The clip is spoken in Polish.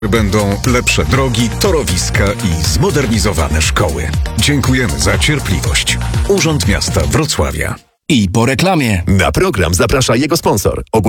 Będą lepsze drogi, torowiska i zmodernizowane szkoły. Dziękujemy za cierpliwość. Urząd Miasta Wrocławia. I po reklamie. Na program zaprasza jego sponsor.